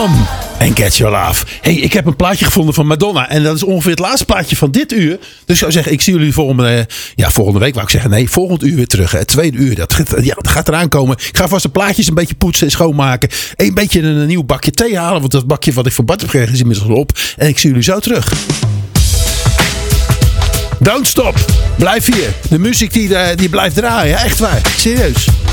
Come and Get Your Love. Hey, ik heb een plaatje gevonden van Madonna. En dat is ongeveer het laatste plaatje van dit uur. Dus ik zou zeggen, ik zie jullie volgende week. Wou ik zeggen, nee, volgend uur weer terug. Het tweede uur, dat gaat eraan komen. Ik ga vast de plaatjes een beetje poetsen en schoonmaken. Een beetje een nieuw bakje thee halen. Want dat bakje wat ik voor Bart heb gekregen is inmiddels al op. En ik zie jullie zo terug. Don't stop. Blijf hier. De muziek die blijft draaien. Echt waar. Serieus.